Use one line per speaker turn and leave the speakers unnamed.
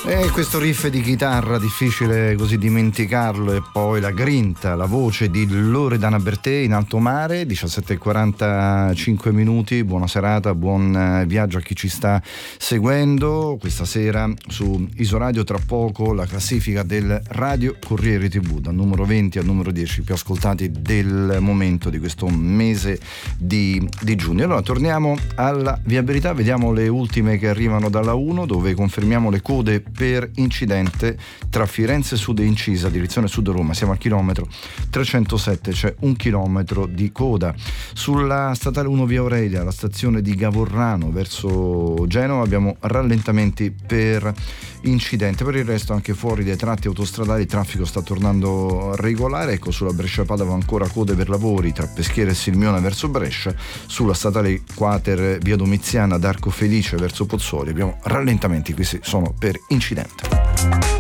E questo riff di chitarra difficile così dimenticarlo, e poi la grinta, la voce di Loredana Bertè in alto mare. 17:45 minuti. Buona serata, buon viaggio a chi ci sta seguendo questa sera su Isoradio. Tra poco la classifica del Radio Corriere TV, dal numero 20 al numero 10 più ascoltati del momento di questo mese di giugno. Allora torniamo alla viabilità, vediamo le ultime che arrivano dalla 1, dove confermiamo le code per incidente tra Firenze Sud e Incisa, direzione Sud Roma. Siamo al chilometro 307, c'è 1 chilometro di coda. Sulla statale 1 via Aurelia, la stazione di Gavorrano verso Genova, abbiamo rallentamenti per incidente. Per il resto anche fuori dai tratti autostradali il traffico sta tornando regolare. Ecco, sulla Brescia-Padova ancora code per lavori tra Peschiera e Silmiona verso Brescia. Sulla statale Quater via Domiziana ad Arco Felice verso Pozzuoli abbiamo rallentamenti, questi sono per incidente.